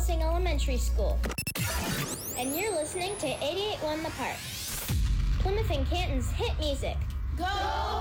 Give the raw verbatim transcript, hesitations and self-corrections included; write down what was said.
Helsing Elementary School. And you're listening to eighty-eight point one The Park, Plymouth and Canton's hit music. Go